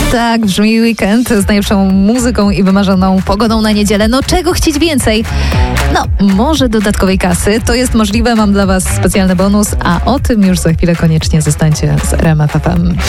Tak, brzmi weekend z najlepszą muzyką i wymarzoną pogodą na niedzielę. No czego chcieć więcej? No, może dodatkowej kasy. To jest możliwe, mam dla Was specjalny bonus, a o tym już za chwilę koniecznie zostańcie z RMF FM.